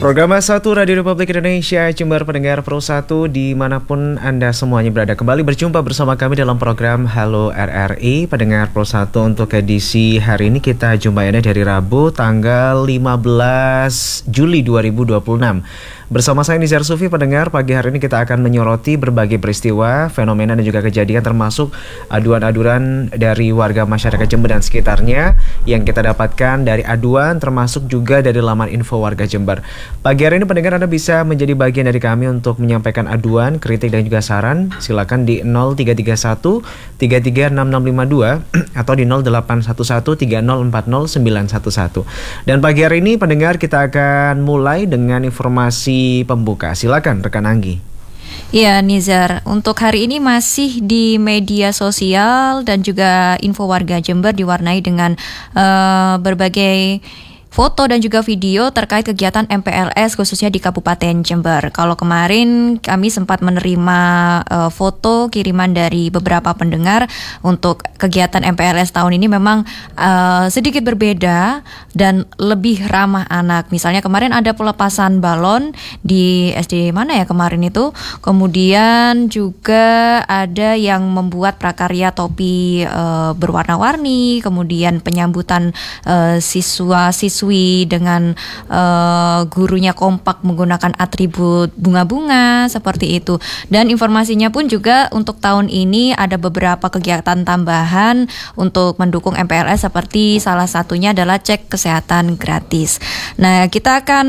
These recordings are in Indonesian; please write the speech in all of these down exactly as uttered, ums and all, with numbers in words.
Program satu Radio Republik Indonesia, Jember pendengar Pro satu dimanapun Anda semuanya berada. Kembali berjumpa bersama kami dalam program Halo R R I. Pendengar Pro satu, untuk edisi hari ini kita jumpa Anda dari Rabu tanggal lima belas Juli dua ribu dua puluh enam. Bersama saya Nizar Sufi. Pendengar, pagi hari ini kita akan menyoroti berbagai peristiwa, fenomena dan juga kejadian, termasuk aduan-aduan dari warga masyarakat Jember dan sekitarnya yang kita dapatkan dari aduan, termasuk juga dari laman info warga Jember. Pagi hari ini pendengar, Anda bisa menjadi bagian dari kami untuk menyampaikan aduan, kritik dan juga saran. Silakan di nol tiga tiga satu tiga tiga enam enam lima dua atau di nol delapan satu satu tiga nol empat nol sembilan satu satu. Dan pagi hari ini pendengar, kita akan mulai dengan informasi pembuka. Silakan rekan Anggi. Ya, Nizar, untuk hari ini masih di media sosial dan juga info warga Jember diwarnai dengan uh, berbagai foto dan juga video terkait kegiatan M P L S khususnya di Kabupaten Jember. Kalau kemarin kami sempat menerima uh, foto kiriman dari beberapa pendengar untuk kegiatan M P L S tahun ini memang uh, sedikit berbeda dan lebih ramah anak. Misalnya kemarin ada pelepasan balon di S D mana ya kemarin itu. Kemudian juga ada yang membuat prakarya topi uh, berwarna-warni. Kemudian penyambutan uh, siswa-siswa dengan uh, gurunya kompak menggunakan atribut bunga-bunga seperti itu. Dan informasinya pun juga untuk tahun ini ada beberapa kegiatan tambahan untuk mendukung M P L S, seperti salah satunya adalah cek kesehatan gratis. Nah, kita akan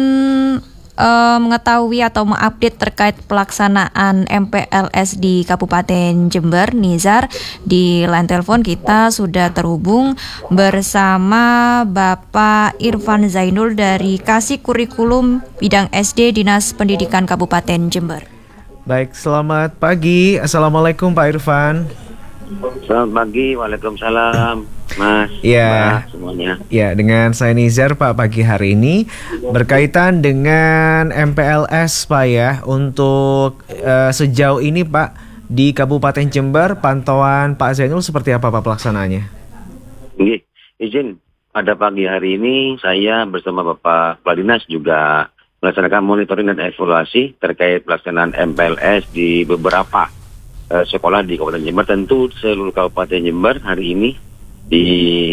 Uh, mengetahui atau mengupdate terkait pelaksanaan M P L S di Kabupaten Jember. Nizar, di line telepon kita sudah terhubung bersama Bapak Irfan Zainul dari Kasih Kurikulum Bidang S D Dinas Pendidikan Kabupaten Jember. Baik, selamat pagi. Assalamualaikum Pak Irfan. Selamat pagi, waalaikumsalam. Mas, ya, Mbak, semuanya. Ya, dengan saya Nizar Pak, pagi hari ini berkaitan dengan M P L S Pak ya. Untuk uh, sejauh ini Pak di Kabupaten Jember, pantauan Pak Zainul seperti apa Pak pelaksanaannya? Oke, izin pada pagi hari ini saya bersama Bapak Kepala Dinas juga melaksanakan monitoring dan evaluasi terkait pelaksanaan M P L S di beberapa uh, sekolah di Kabupaten Jember. Tentu seluruh Kabupaten Jember hari ini di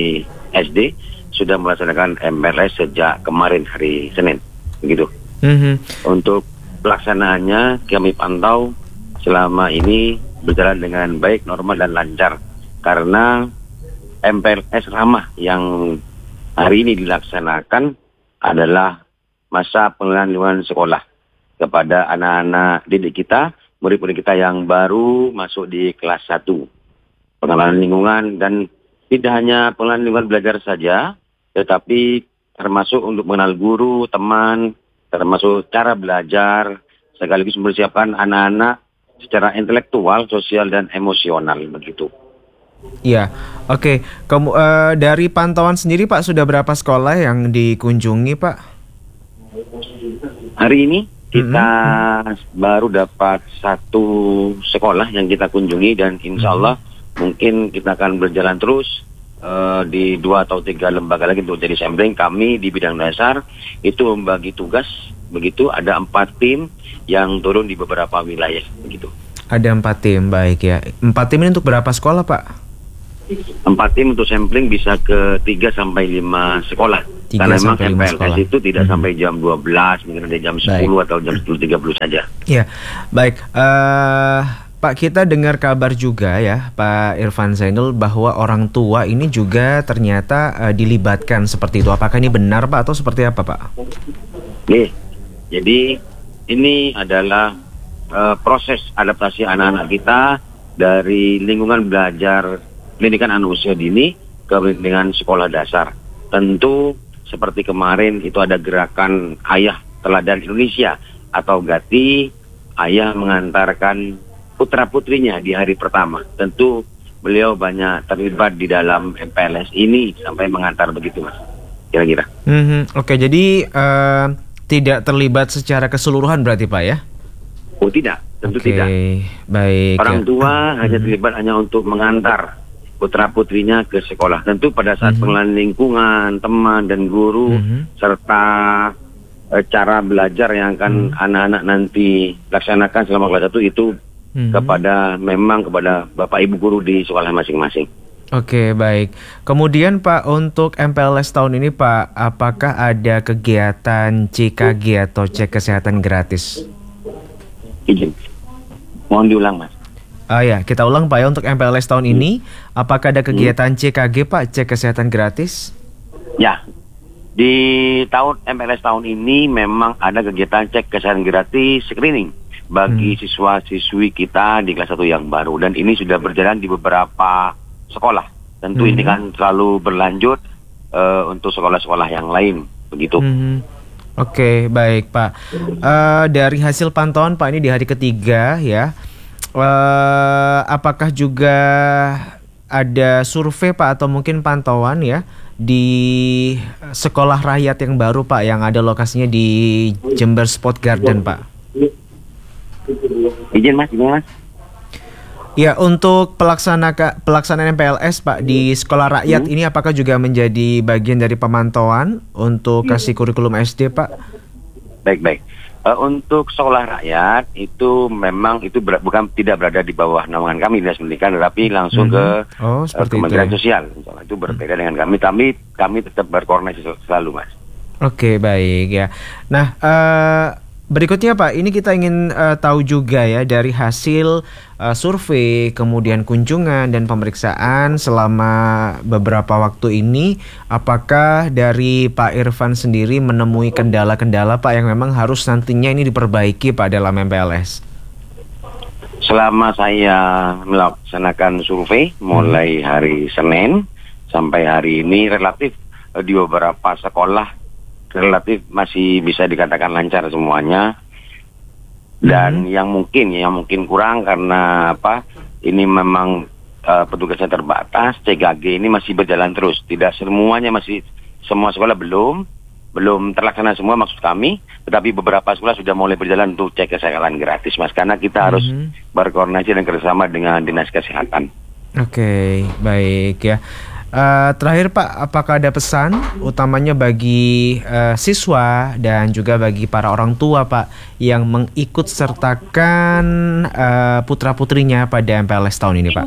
S D sudah melaksanakan M P L S sejak kemarin hari Senin, begitu. Mm-hmm. Untuk pelaksanaannya kami pantau selama ini berjalan dengan baik, normal dan lancar, karena M P L S ramah yang hari ini dilaksanakan adalah masa pengenalan lingkungan sekolah kepada anak-anak didik kita, murid-murid kita yang baru masuk di kelas satu. Pengenalan lingkungan, dan tidak hanya pengenalan lingkungan belajar saja, tetapi termasuk untuk mengenal guru, teman, termasuk cara belajar, sekaligus mempersiapkan anak-anak secara intelektual, sosial, dan emosional, begitu. Iya, oke. Kamu uh, dari pantauan sendiri Pak, sudah berapa sekolah yang dikunjungi Pak? Hari ini kita mm-hmm. baru dapat satu sekolah yang kita kunjungi, dan insya Allah mm-hmm. mungkin kita akan berjalan terus uh, di dua atau tiga lembaga lagi untuk jadi sampling. Kami di bidang dasar itu membagi tugas, begitu, ada empat tim yang turun di beberapa wilayah, begitu. Ada empat tim, baik ya. Empat tim ini untuk berapa sekolah Pak? Empat tim untuk sampling bisa ke tiga sampai lima sekolah. Karena memang M P L S itu tidak hmm. sampai jam dua belas, mungkin ada jam sepuluh baik. Atau jam sepuluh tiga puluh saja. Iya, baik. Uh... Pak, kita dengar kabar juga ya Pak Irfan Zainul bahwa orang tua ini juga ternyata uh, dilibatkan seperti itu. Apakah ini benar Pak atau seperti apa Pak? Nih, jadi ini adalah uh, proses adaptasi anak-anak kita dari lingkungan belajar pendidikan anak usia dini ke pendidikan sekolah dasar. Tentu seperti kemarin itu ada gerakan Ayah Teladan Indonesia atau GATI, ayah mengantarkan putra-putrinya di hari pertama. Tentu beliau banyak terlibat di dalam M P L S ini sampai mengantar begitu Mas, kira-kira. Mm-hmm. Oke, jadi uh, tidak terlibat secara keseluruhan berarti Pak ya? Oh tidak, tentu okay. tidak. Baik. Orang tua ya. hanya terlibat hanya untuk mengantar putra-putrinya ke sekolah. Tentu pada saat mm-hmm. pengenalan lingkungan, teman dan guru mm-hmm. serta eh, cara belajar yang akan hmm. anak-anak nanti laksanakan selama kelas satu itu hmm. kepada memang kepada Bapak Ibu guru di sekolah masing-masing. Oke, baik. Kemudian Pak, untuk M P L S tahun ini Pak, apakah ada kegiatan C K G atau cek kesehatan gratis? Izin, mohon diulang Mas. Ah ya, kita ulang Pak ya, untuk M P L S tahun hmm. ini, apakah ada kegiatan C K G Pak, cek kesehatan gratis? Ya, di tahun M P L S tahun ini memang ada kegiatan cek kesehatan gratis screening bagi hmm. siswa-siswi kita di kelas satu yang baru, dan ini sudah berjalan di beberapa sekolah. Tentu hmm. ini kan selalu berlanjut uh, untuk sekolah-sekolah yang lain, begitu. Hmm. Oke, baik Pak. Uh, dari hasil pantauan Pak ini di hari ketiga ya, uh, apakah juga ada survei Pak atau mungkin pantauan ya di sekolah rakyat yang baru Pak, yang ada lokasinya di Jember Sport Garden Pak? Izin Mas, izin Mas. Ya, untuk pelaksana pelaksanaan M P L S Pak di sekolah rakyat hmm. ini apakah juga menjadi bagian dari pemantauan untuk kasih kurikulum S D Pak? Baik-baik. Uh, untuk sekolah rakyat itu memang itu ber, bukan tidak berada di bawah naungan kami Dinas Pendidikan, tetapi langsung hmm. ke oh, uh, Kementerian itu, ya? Sosial. Misalnya, itu berbeda hmm. dengan kami, tapi kami tetap berkoordinasi selalu Mas. Oke, baik ya. Nah, uh, berikutnya Pak, ini kita ingin uh, tahu juga ya dari hasil uh, survei, kemudian kunjungan dan pemeriksaan selama beberapa waktu ini, apakah dari Pak Irfan sendiri menemui kendala-kendala Pak yang memang harus nantinya ini diperbaiki Pak dalam M P L S? Selama saya melaksanakan survei mulai hari Senin sampai hari ini, relatif uh, di beberapa sekolah relatif masih bisa dikatakan lancar semuanya, dan hmm. yang mungkin yang mungkin kurang karena apa, ini memang uh, petugasnya terbatas. C K G ini masih berjalan terus, tidak semuanya, masih semua sekolah belum belum terlaksana semua maksud kami, tetapi beberapa sekolah sudah mulai berjalan untuk cek kesehatan gratis Mas, karena kita hmm. harus berkoordinasi dan kerjasama dengan Dinas Kesehatan. Oke, baik ya. Uh, terakhir Pak, apakah ada pesan utamanya bagi uh, siswa dan juga bagi para orang tua Pak yang mengikut sertakan uh, putra-putrinya pada M P L S tahun ini Pak?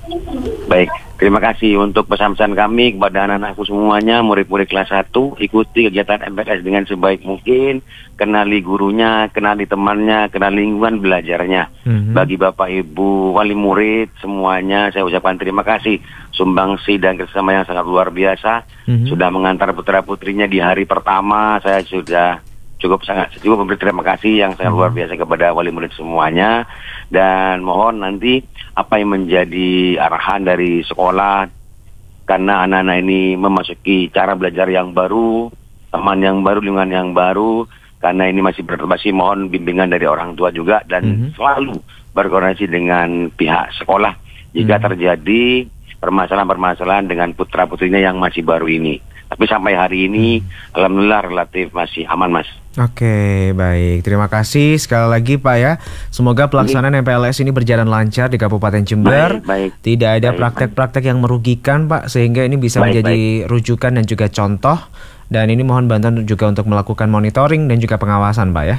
Baik, terima kasih untuk pesan-pesan kami kepada anak-anakku semuanya, murid-murid kelas satu, ikuti kegiatan M P L S dengan sebaik mungkin, kenali gurunya, kenali temannya, kenali lingkungan belajarnya. Mm-hmm. Bagi Bapak Ibu wali murid semuanya saya ucapkan terima kasih, sumbangsi dan kerjasama yang sangat luar biasa. Mm-hmm. Sudah mengantar putra-putrinya di hari pertama, saya sudah cukup sangat cukup memberi terima kasih yang sangat mm-hmm. luar biasa kepada wali murid semuanya, dan mohon nanti apa yang menjadi arahan dari sekolah, karena anak-anak ini memasuki cara belajar yang baru, teman yang baru, lingkungan yang baru, karena ini masih masih mohon bimbingan dari orang tua juga, dan mm-hmm. selalu berkoordinasi dengan pihak sekolah jika mm-hmm. terjadi permasalahan-permasalahan dengan putra-putrinya yang masih baru ini. Tapi sampai hari ini hmm. alhamdulillah relatif masih aman Mas. Oke, baik. Terima kasih sekali lagi Pak ya. Semoga pelaksanaan M P L S ini berjalan lancar di Kabupaten Jember. Baik, baik. Tidak ada baik, praktek-praktek baik. yang merugikan Pak, sehingga ini bisa baik, menjadi baik. rujukan dan juga contoh. Dan ini mohon bantuan juga untuk melakukan monitoring dan juga pengawasan Pak ya.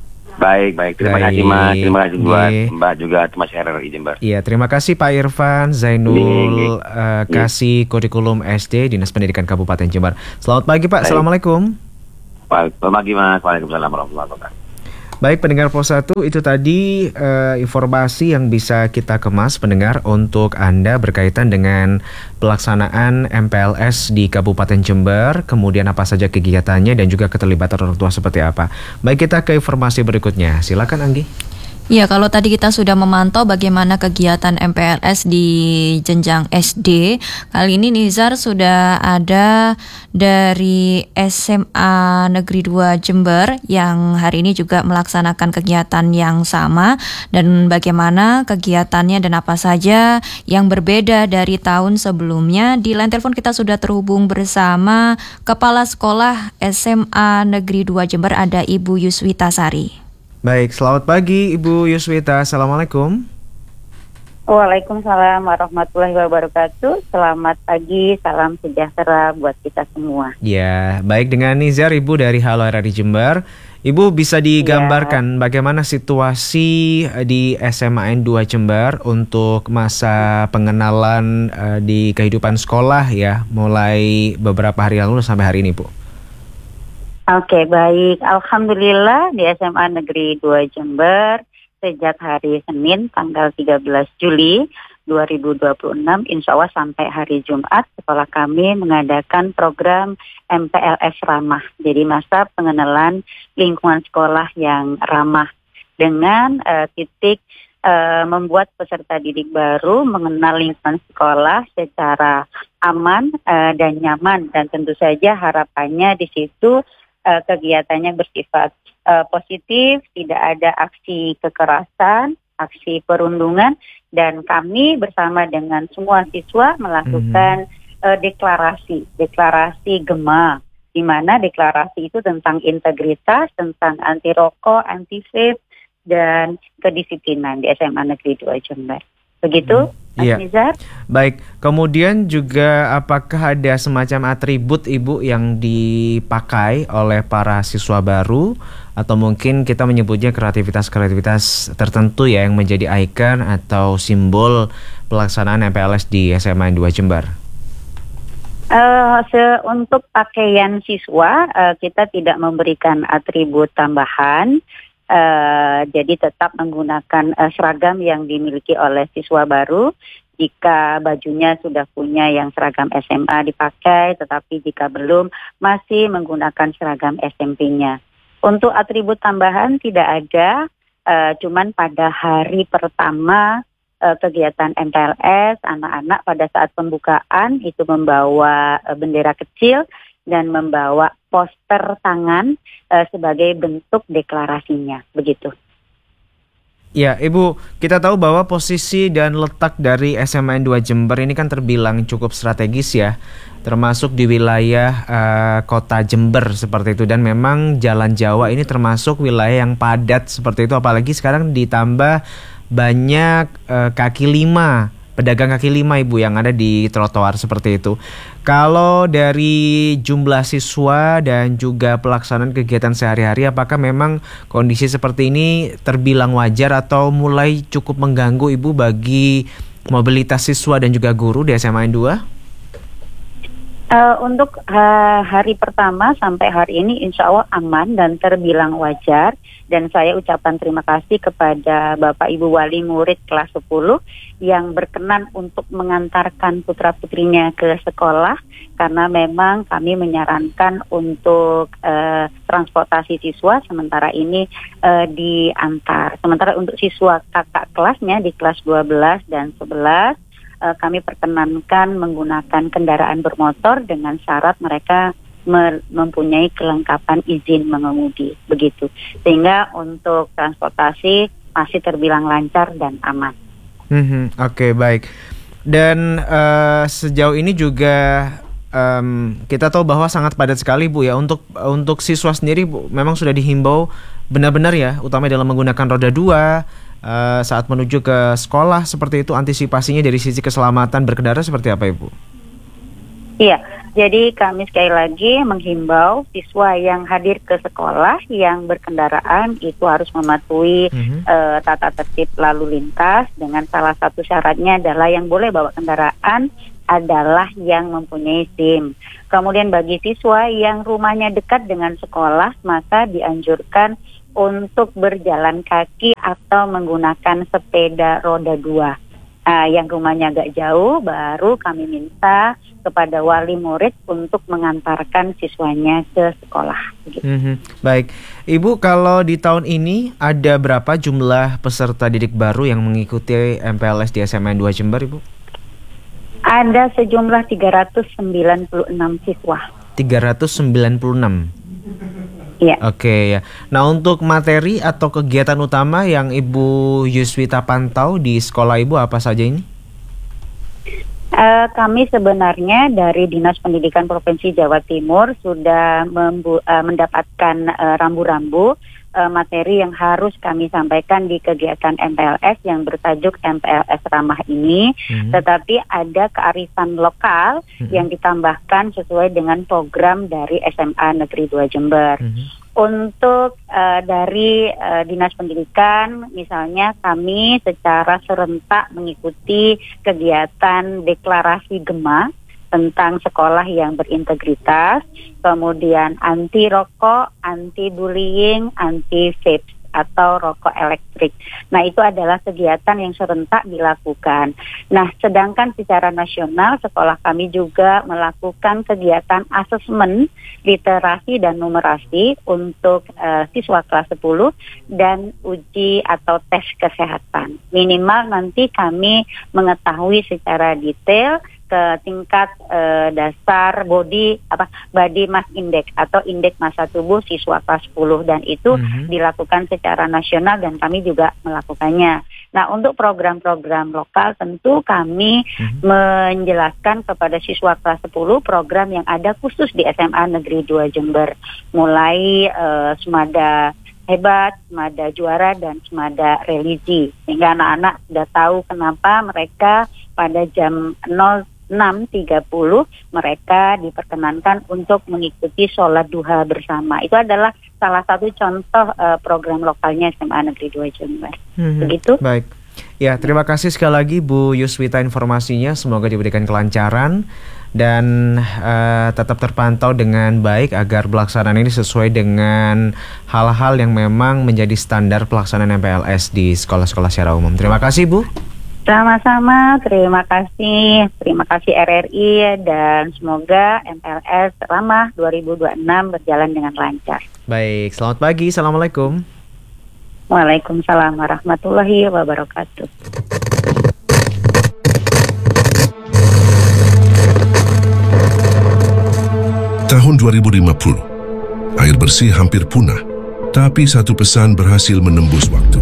Baik, baik. Terima baik. kasih Mas. Terima kasih buat Mbak juga Mas R R I Jember. Iya, terima kasih Pak Irfan Zainul uh, Kasih Kurikulum S D Dinas Pendidikan Kabupaten Jember. Selamat pagi Pak. Baik. Assalamualaikum. Selamat pagi Mas. Waalaikumsalam warahmatullahi wabarakatuh. Baik pendengar Pos satu, itu tadi uh, informasi yang bisa kita kemas pendengar untuk Anda berkaitan dengan pelaksanaan M P L S di Kabupaten Jember, kemudian apa saja kegiatannya dan juga keterlibatan orang tua seperti apa. Baik, kita ke informasi berikutnya. Silakan Anggi. Ya, kalau tadi kita sudah memantau bagaimana kegiatan M P L S di jenjang S D, kali ini Nizar sudah ada dari S M A Negeri dua Jember yang hari ini juga melaksanakan kegiatan yang sama, dan bagaimana kegiatannya dan apa saja yang berbeda dari tahun sebelumnya. Di line telepon kita sudah terhubung bersama Kepala Sekolah S M A Negeri dua Jember, ada Ibu Yuswita Sari. Baik, selamat pagi Ibu Yuswita. Assalamualaikum. Waalaikumsalam warahmatullahi wabarakatuh. Selamat pagi, salam sejahtera buat kita semua. Ya, baik, dengan Nizar, Ibu dari Halo R R I Jember. Ibu bisa digambarkan ya, bagaimana situasi di S M A N dua Jember untuk masa pengenalan uh, di kehidupan sekolah ya, mulai beberapa hari lalu sampai hari ini, Bu? Oke, baik. Alhamdulillah di S M A Negeri dua Jember sejak hari Senin tanggal tiga belas Juli dua ribu dua puluh enam, insya Allah sampai hari Jumat, sekolah kami mengadakan program M P L S Ramah. Jadi masa pengenalan lingkungan sekolah yang ramah dengan uh, titik uh, membuat peserta didik baru mengenal lingkungan sekolah secara aman uh, dan nyaman. Dan tentu saja harapannya di situ uh, kegiatannya bersifat Uh, positif, tidak ada aksi kekerasan, aksi perundungan, dan kami bersama dengan semua siswa melakukan mm-hmm. uh, deklarasi, deklarasi Gema, di mana deklarasi itu tentang integritas, tentang anti rokok, anti vape, dan kedisiplinan di S M A Negeri dua Jember. Begitu, Mas Iya. Nizar? Baik, kemudian juga apakah ada semacam atribut Ibu yang dipakai oleh para siswa baru, atau mungkin kita menyebutnya kreativitas-kreativitas tertentu ya yang menjadi ikon atau simbol pelaksanaan M P L S di S M A N dua Jember? Uh, se- untuk pakaian siswa, uh, kita tidak memberikan atribut tambahan. Uh, jadi tetap menggunakan uh, seragam yang dimiliki oleh siswa baru. Jika bajunya sudah punya yang seragam S M A dipakai, tetapi jika belum masih menggunakan seragam S M P-nya. Untuk atribut tambahan tidak ada, uh, cuman pada hari pertama uh, kegiatan M P L S, anak-anak pada saat pembukaan itu membawa uh, bendera kecil dan membawa poster tangan uh, sebagai bentuk deklarasinya, begitu. Ya, Ibu, kita tahu bahwa posisi dan letak dari S M A N dua Jember ini kan terbilang cukup strategis ya, termasuk di wilayah uh, kota Jember seperti itu, dan memang Jalan Jawa ini termasuk wilayah yang padat seperti itu, apalagi sekarang ditambah banyak uh, kaki lima, pedagang kaki lima Ibu yang ada di trotoar seperti itu. Kalau dari jumlah siswa dan juga pelaksanaan kegiatan sehari-hari, apakah memang kondisi seperti ini terbilang wajar atau mulai cukup mengganggu Ibu bagi mobilitas siswa dan juga guru di S M A N dua? Uh, untuk uh, hari pertama sampai hari ini insya Allah aman dan terbilang wajar. Dan saya ucapkan terima kasih kepada Bapak Ibu Wali Murid kelas sepuluh yang berkenan untuk mengantarkan putra-putrinya ke sekolah. Karena memang kami menyarankan untuk uh, transportasi siswa sementara ini uh, diantar. Sementara untuk siswa kakak kelasnya di kelas dua belas dan sebelas, uh, kami perkenankan menggunakan kendaraan bermotor dengan syarat mereka mempunyai kelengkapan izin mengemudi, begitu. Sehingga untuk transportasi masih terbilang lancar dan aman. Mm-hmm. Oke, okay, baik. Dan uh, sejauh ini juga um, kita tahu bahwa sangat padat sekali Bu ya. Untuk untuk siswa sendiri Bu, memang sudah dihimbau benar-benar ya, utamanya dalam menggunakan roda dua uh, saat menuju ke sekolah seperti itu. Antisipasinya dari sisi keselamatan berkendara seperti apa Ibu? Iya, jadi kami sekali lagi menghimbau siswa yang hadir ke sekolah yang berkendaraan itu harus mematuhi mm-hmm. uh, tata tertib lalu lintas, dengan salah satu syaratnya adalah yang boleh bawa kendaraan adalah yang mempunyai SIM. Kemudian bagi siswa yang rumahnya dekat dengan sekolah, maka dianjurkan untuk berjalan kaki atau menggunakan sepeda roda dua. Uh, yang rumahnya agak jauh, baru kami minta kepada wali murid untuk mengantarkan siswanya ke sekolah. Gitu. Mm-hmm. Baik, Ibu, kalau di tahun ini ada berapa jumlah peserta didik baru yang mengikuti M P L S di S M A N dua Jember, Ibu? Ada sejumlah tiga ratus sembilan puluh enam siswa. tiga ratus sembilan puluh enam. Iya. Oke ya. Nah, untuk materi atau kegiatan utama yang Ibu Yuswita pantau di sekolah Ibu apa saja ini? Uh, kami sebenarnya dari Dinas Pendidikan Provinsi Jawa Timur sudah membu- uh, mendapatkan uh, rambu-rambu uh, materi yang harus kami sampaikan di kegiatan M P L S yang bertajuk M P L S Ramah ini, mm-hmm. tetapi ada kearifan lokal mm-hmm. yang ditambahkan sesuai dengan program dari S M A Negeri dua Jember. Mm-hmm. Untuk uh, dari uh, Dinas Pendidikan, misalnya kami secara serentak mengikuti kegiatan deklarasi Gema tentang sekolah yang berintegritas, kemudian anti rokok, anti bullying, anti vape atau rokok elektrik. Nah, itu adalah kegiatan yang serentak dilakukan. Nah, sedangkan secara nasional sekolah kami juga melakukan kegiatan asesmen literasi dan numerasi untuk uh, siswa kelas sepuluh dan uji atau tes kesehatan. Minimal nanti kami mengetahui secara detail ke tingkat uh, dasar body apa body mass index atau indeks massa tubuh siswa kelas sepuluh, dan itu mm-hmm. dilakukan secara nasional dan kami juga melakukannya. Nah, untuk program-program lokal tentu kami mm-hmm. menjelaskan kepada siswa kelas sepuluh program yang ada khusus di S M A Negeri dua Jember, mulai uh, Semada Hebat, Semada Juara, dan Semada Religi, sehingga anak-anak sudah tahu kenapa mereka pada jam enam tiga puluh mereka diperkenankan untuk mengikuti sholat duha bersama. Itu adalah salah satu contoh uh, program lokalnya S M A Negeri dua Jember. Hmm, Begitu. Baik. Ya, terima kasih sekali lagi Bu Yuswita informasinya. Semoga diberikan kelancaran dan uh, tetap terpantau dengan baik agar pelaksanaan ini sesuai dengan hal-hal yang memang menjadi standar pelaksanaan M P L S di sekolah-sekolah secara umum. Terima kasih, Bu. Sama-sama, terima kasih. Terima kasih R R I dan semoga M P L S Ramah dua ribu dua puluh enam berjalan dengan lancar. Baik, selamat pagi. Assalamualaikum. Waalaikumsalam warahmatullahi wabarakatuh. Tahun dua ribu lima puluh, air bersih hampir punah, tapi satu pesan berhasil menembus waktu.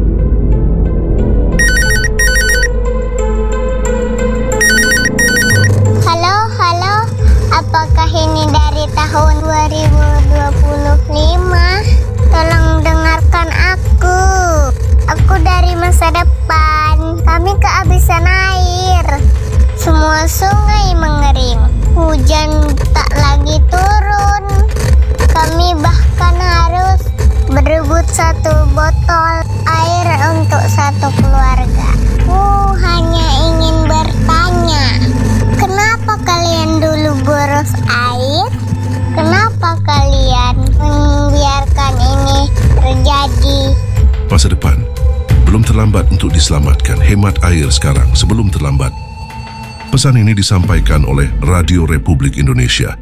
Ini dari tahun dua ribu dua puluh lima. Tolong dengarkan aku. Aku dari masa depan. Kami kehabisan air. Semua sungai mengering. Hujan tak lagi turun. Kami bahkan harus berebut satu botol air untuk satu keluarga. Aku hanya ingin bertanya, kenapa kalian dulu boros air? Kenapa kalian membiarkan ini terjadi? Masa depan, belum terlambat untuk diselamatkan. Hemat air sekarang sebelum terlambat. Pesan ini disampaikan oleh Radio Republik Indonesia.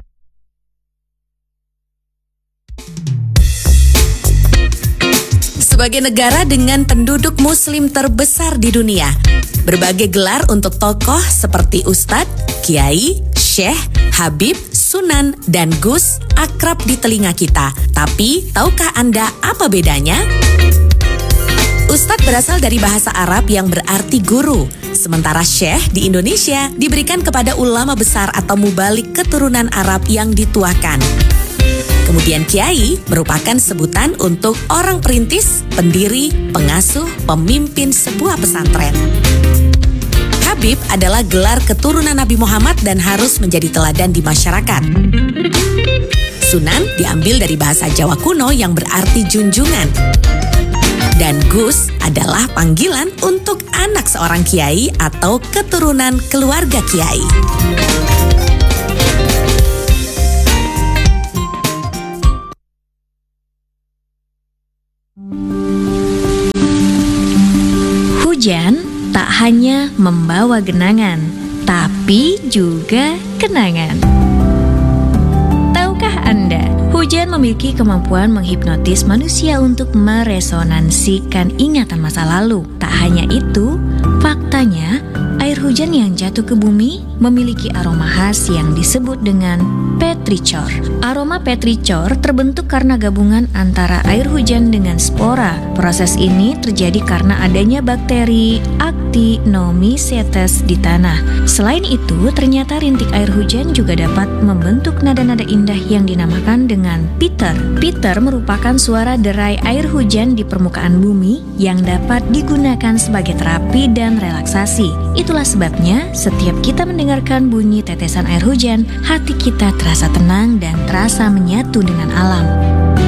Sebagai negara dengan penduduk muslim terbesar di dunia, berbagai gelar untuk tokoh seperti Ustadz, Kiai, Syekh, Habib, Sunan, dan Gus akrab di telinga kita. Tapi, tahukah Anda apa bedanya? Ustadz berasal dari bahasa Arab yang berarti guru, sementara Syekh di Indonesia diberikan kepada ulama besar atau mubalik keturunan Arab yang dituakan. Kemudian Kiai merupakan sebutan untuk orang perintis, pendiri, pengasuh, pemimpin sebuah pesantren. Habib adalah gelar keturunan Nabi Muhammad dan harus menjadi teladan di masyarakat. Sunan diambil dari bahasa Jawa kuno yang berarti junjungan. Dan Gus adalah panggilan untuk anak seorang kiai atau keturunan keluarga kiai. Hujan tak hanya membawa genangan, tapi juga kenangan. Tahukah Anda, hujan memiliki kemampuan menghipnotis manusia untuk meresonansikan ingatan masa lalu. Tak hanya itu, faktanya, air hujan yang jatuh ke bumi memiliki aroma khas yang disebut dengan petrichor. Aroma petrichor terbentuk karena gabungan antara air hujan dengan spora. Proses ini terjadi karena adanya bakteri Actinomycetes di tanah. Selain itu, ternyata rintik air hujan juga dapat membentuk nada-nada indah yang dinamakan dengan pitter. Pitter merupakan suara derai air hujan di permukaan bumi yang dapat digunakan sebagai terapi dan relaksasi. Itulah sebabnya setiap kita mendengarkan bunyi tetesan air hujan, hati kita terasa tenang dan terasa menyatu dengan alam.